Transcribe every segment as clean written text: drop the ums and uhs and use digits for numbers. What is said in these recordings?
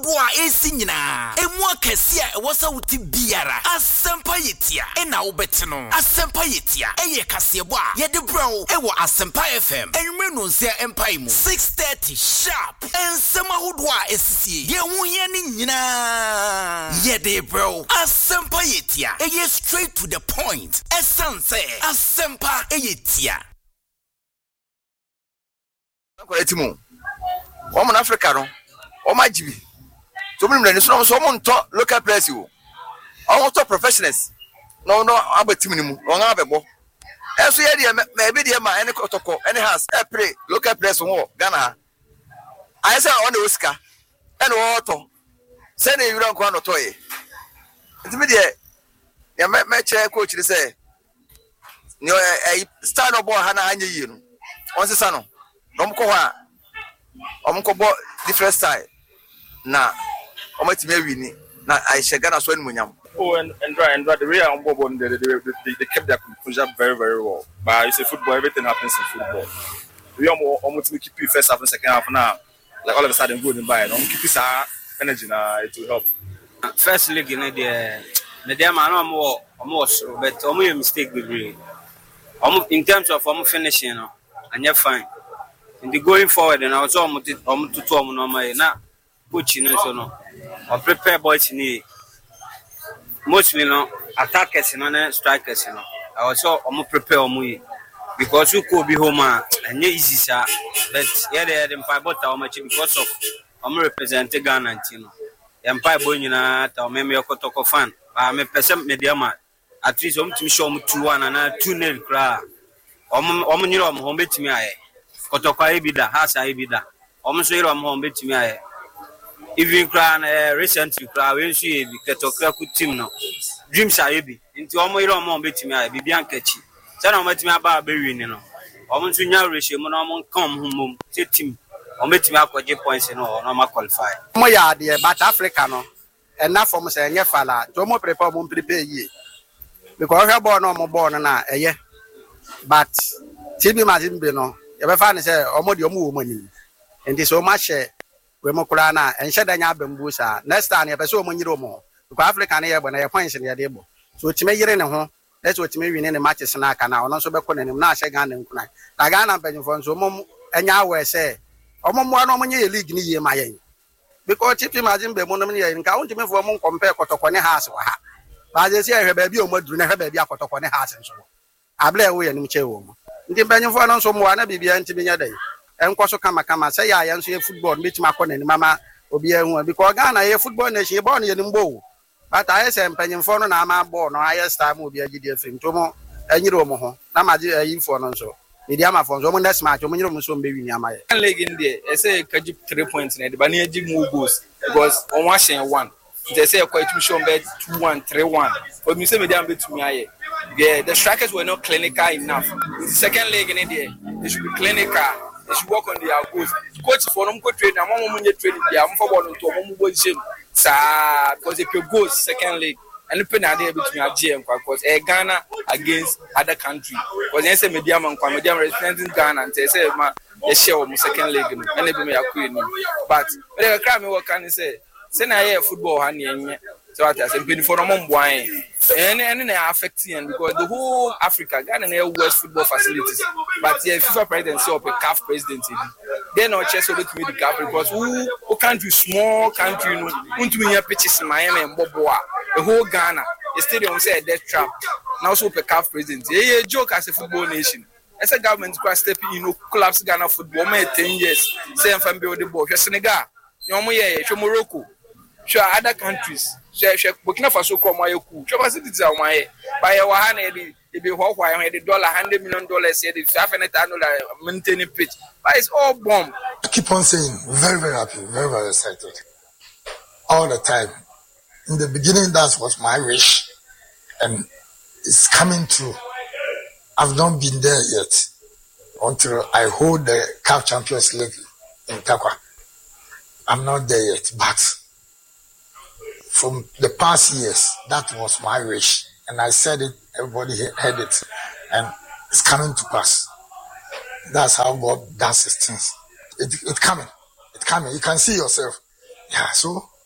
ahodoa esi nyina emu akɛse a ɛwɔ sɛ wote biara Asempa Yetia ɛna wobɛte no Asempa Yetia ɛyɛ kaseɛbɔ a yɛde brɛw ɛwɔ Asempa FM ɛnwumere no nsia empire mu 6:30 sharp ensɛm ahodoa a esisi yɛ ho hia ne nyina yɛde brɛw Asempa Yetia ɛyɛ straight to the point ɛsan sɛ Asempa Yetia Timu. Woman Africa no. Oma jibi. So many men so someone talk local players you. I talk professionals. No aba team ni mu. Won abebo. Eso ye de maybe de ma any kotoko any house e play local players won Ghana. I say on the Oscar. And wato. Say na yura nko anoto ye. Ntimi de ya me check coach dey say. No start no ball ha na anye yi no. On se sa no. Omko different style na omatime wini na Aisha Ghana so animunyam. Oh, and the real on board they kept their composure very, very well. But it's a football, everything happens in football. We almost keep you first half and second half now. Like all of a sudden good and buy. Don't keep this energy now, it will help. First league in the man more but only a mistake with me. In terms of finishing, and you're fine. In the going forward, and I was almost to my now coaching so no or prepare boys in mostly no attackers and strikers. I also almost prepare on because you could be home and easy, sir. But yeah, they didn't buy but how much because of representing Ghana and Tino. Empire Boyna, or maybe a Kotoko fan. I'm a person media man. At least to show me 2-1 and 2-0 cry. Omuniro home bet me. Kotoka ibida hasa ibida omuswero amho betimi aye even cry recently cry when she be Kotoka ku team no dreams aye bi nti omoyero amho betimi aye bibia nkachi se na ometimi aba abewini no omunsu nya rehye mu na omon kan homom se team ometimi akwaje points no no ma qualify mo ya de but Africa no ena form se enye fala to mo prepare yi because we born no mo born na eye but team imagine be no you find say omo de omo wo mani enti so ma hye we mo kura na enhye da nya abambu sa next time you person omo nyire omo because Africa na ye bo na ye points na ye de bo so time yire ne ho let's what me win ne matches na aka na ono so be ko nanim na ahye Ghana nkuna na Ghana mpanyimfo so omo enya awe say omo mo na omo nye league ni ye ma yen because chief imagine be mo no ye nka won time fo mo compare Kotoko ne house wa ha ba je say ehwe ba bi omo duru na ehwe ba bi Kotoko ne house nso able wo ye nim che wo mo ndi banyimfo no so mo na bibia ntimi nya dai enkoso kama say ya ya nso ye football metima akọ na mama obi ehu because Ghana ye football nation ball no ye nimbo but I say banyimfo no na ama ball no aye star mo obi agidi afim to mo anyire omo ho na maji ayimfo no nso media ma fo nso mo next match mo nyire mo so mbe wini amaye league in there I say kaji 3 points na de ba na agi mo goals because on wa shen 1 they say quite to show bet 2-1 3-1 but me say media betumi aye. Yeah, the strikers were not clinical enough. In the second leg in India, they should be clinical. They should work on their goals. Coach for them go train. I'm on training. I'm for one to one position. Because they could go second leg and the penalty between a GM because Ghana against other country. Because they say media representing Ghana and they say they share on second leg and they be a queen. But the crime what can you say? Say na football honey. So I say been for no wine and affecting because the whole Africa Ghana na West football facilities but the FIFA president say up a CAF president they no chess over to me the CAF because who country small country no unto me pitches Miami and Boboa the whole Ghana the stadium say a death trap now so a CAF president a joke as a football nation as a government to step in collapse Ghana football me 10 years say am fan build the ball Senegal no mo ye Morocco sure other countries Burkina Faso come my cool. Chop cities are my by our hand, it be what I had $100 million, said it's $500 maintaining pitch. But it's all bomb. I keep on saying, very, very happy, very, very excited. All the time. In the beginning, that was my wish, and it's coming true. I've not been there yet until I hold the CAF Champions League in Takwa. I'm not there yet, but from the past years, that was my wish. And I said it, everybody heard it. And it's coming to pass. That's how God does his things. It's coming. It's coming. You can see yourself. Yeah, so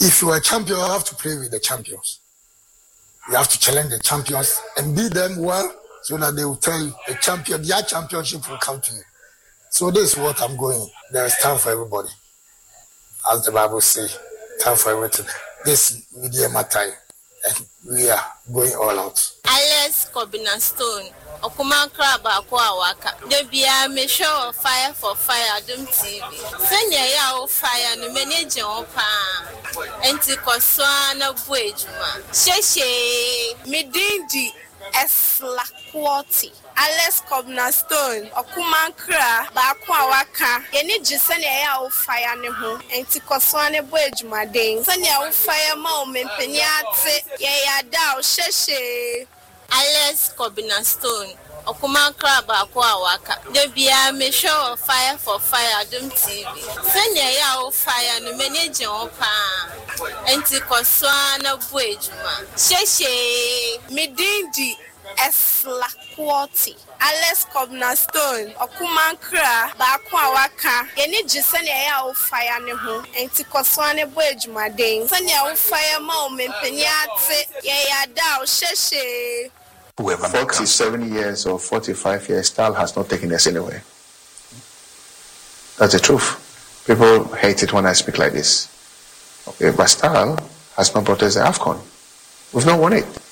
if you are a champion, you have to play with the champions. You have to challenge the champions and beat them well so that they will tell you the champion, their championship will come to you. So this is what I'm going. There is time for everybody. As the Bible says, time for everything. This media matter, and we are going all out. Alex Kobina Stone, Okuman Crab Aqua Waka. There be a measure of fire for fire, Dum TV. Send ya fire, no manager of pan. Anticoswana Bwejuma. Sheshe, Medindi, Esla Quality. Alex Kobina Stone, Okuman Crab, Bakwa Waka. Any Jisania of fire neho, Anticoswana Bwejuma ding. Sanya of fire moment, Penyate, Yaya Dow, Sheshe. Alex Kobina Stone, Okuman Crab Aqua Waka. There be a measure of fire for fire, Dum TV. Send ya fire, no manager of pan. Anticoswana Bwejuma. Sheshe, Medindi, Esla Quality. Alex Kobina Stone, Okuman Crab Aqua Waka. Any Jisania of fire neho, Anticoswana Bwejuma ding. Sanya of fire moment, Penyate, Yaya Dow, Sheshe. 47 years or 45 years, Style has not taken us anywhere. That's the truth. People hate it when I speak like this. Okay, but Style has not brought us the AFCON. We've not won it.